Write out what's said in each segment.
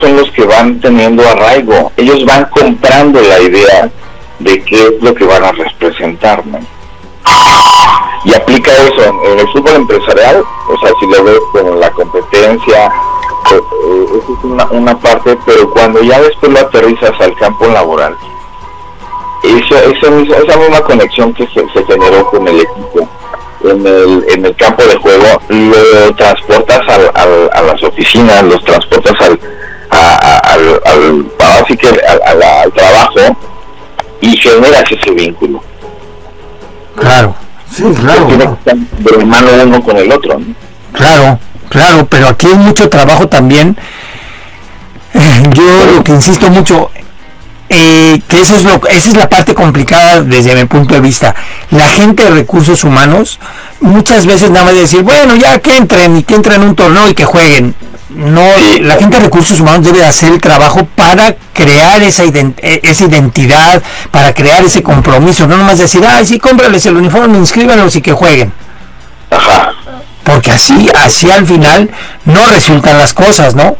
son los que van teniendo arraigo. Ellos van comprando la idea de qué es lo que van a representar, ¿no? Y aplica eso en el fútbol empresarial, o sea, si lo ves como la competencia, eso es una parte, pero cuando ya después lo aterrizas al campo laboral, esa misma conexión que se generó con el equipo en el campo de juego, lo transportas a las oficinas, los transportas al trabajo y generas ese vínculo. Claro, sí, claro. Tiene que estar de mano uno con el otro, ¿no? Claro, pero aquí hay mucho trabajo también. Yo lo que insisto mucho, que esa es la parte complicada desde mi punto de vista. La gente de recursos humanos muchas veces nada más decir, bueno, ya que entren en un torneo y que jueguen. No, la gente de recursos humanos debe hacer el trabajo para crear esa identidad, para crear ese compromiso, no nomás decir, sí, cómprales el uniforme, inscríbanlos y que jueguen. Ajá. Porque así al final no resultan las cosas, ¿no?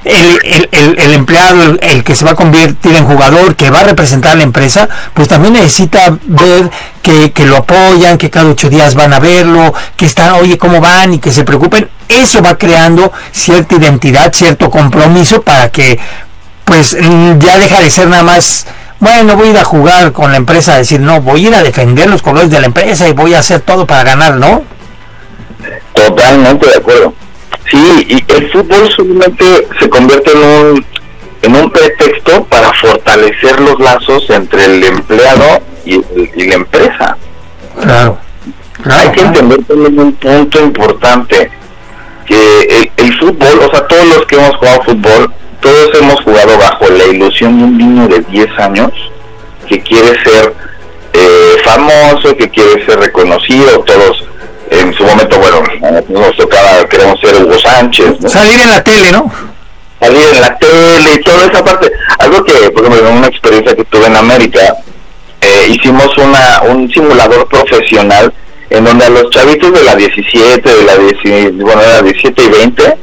El empleado, el que se va a convertir en jugador, que va a representar a la empresa, pues también necesita ver que lo apoyan, que cada 8 días van a verlo, que están, oye, ¿cómo van? Y que se preocupen. Eso va creando cierta identidad, cierto compromiso para que, pues, ya deja de ser nada más, bueno, voy a ir a jugar con la empresa, decir, no, voy a ir a defender los colores de la empresa y voy a hacer todo para ganar, ¿no? Totalmente de acuerdo. Sí, y el fútbol solamente se convierte en un pretexto para fortalecer los lazos entre el empleado y la empresa. Claro. Hay que entender también un punto importante, que el fútbol, o sea, todos los que hemos jugado fútbol, todos hemos jugado bajo la ilusión de un niño de 10 años que quiere ser famoso, que quiere ser reconocido. Todos en su momento, bueno, nos tocaba, queremos ser Hugo Sánchez, ¿no? Salir en la tele, ¿no? Salir en la tele y toda esa parte. Algo que, por ejemplo, en una experiencia que tuve en América, hicimos un simulador profesional en donde a los chavitos de la 17, de la 17 y 20,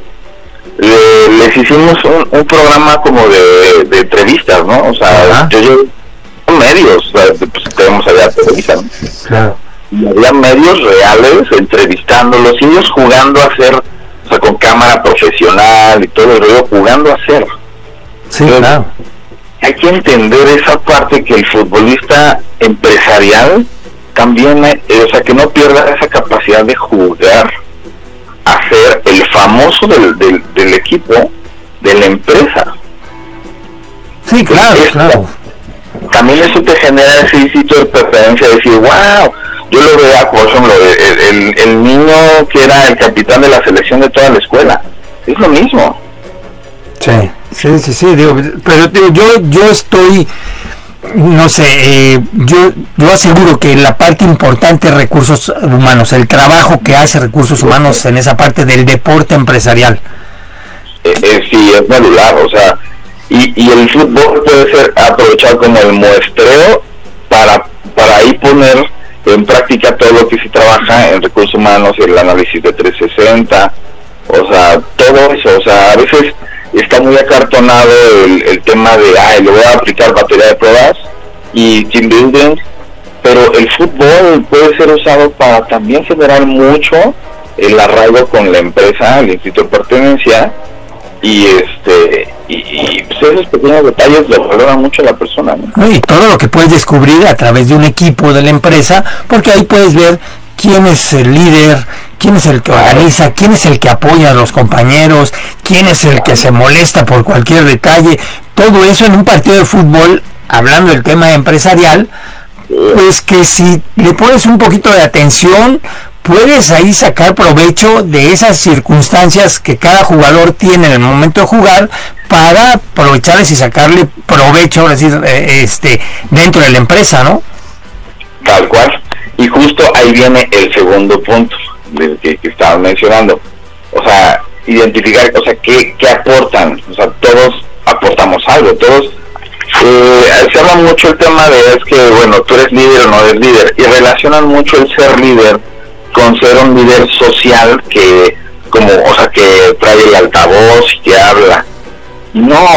les hicimos un programa como de entrevistas, ¿no? O sea, yo medios, o sea, pues tenemos allá Televisa, ¿no? Claro. Y había medios reales entrevistándolos y ellos jugando a ser, o sea, con cámara profesional y todo el rollo, jugando a ser. Sí, entonces, claro. Hay que entender esa parte, que el futbolista empresarial también, o sea, que no pierda esa capacidad de jugar a ser el famoso del equipo, de la empresa. Sí, claro, claro. También eso te genera ese instinto de preferencia, de decir, wow. Yo lo veía, por ejemplo, el niño que era el capitán de la selección de toda la escuela. Es lo mismo. Sí, digo, pero digo, yo estoy, no sé, yo aseguro que la parte importante de recursos humanos, el trabajo que hace recursos humanos en esa parte del deporte empresarial. Sí, es medular, o sea, y el fútbol puede ser aprovechado como el muestreo para ahí poner en práctica todo lo que se trabaja en recursos humanos, el análisis de 360, o sea, todo eso. O sea, a veces está muy acartonado el tema de, le voy a aplicar batería de pruebas y team building, pero el fútbol puede ser usado para también generar mucho el arraigo con la empresa, el instituto de pertenencia, y pues esos pequeños detalles lo valora mucho la persona, ¿no? Y todo lo que puedes descubrir a través de un equipo de la empresa, porque ahí puedes ver quién es el líder, quién es el que organiza, quién es el que apoya a los compañeros, quién es el que se molesta por cualquier detalle. Todo eso en un partido de fútbol, hablando del tema empresarial, pues que si le pones un poquito de atención, puedes ahí sacar provecho de esas circunstancias que cada jugador tiene en el momento de jugar, para aprovecharles y sacarle provecho, es decir, dentro de la empresa, ¿no? Tal cual. Y justo ahí viene el segundo punto que estabas mencionando. O sea, identificar, o sea, qué aportan. O sea, todos aportamos algo, todos. Se habla mucho el tema de, es que, bueno, tú eres líder o no eres líder, y relacionan mucho el ser líder con ser un líder social que, como, o sea, que trae el altavoz y que habla. No,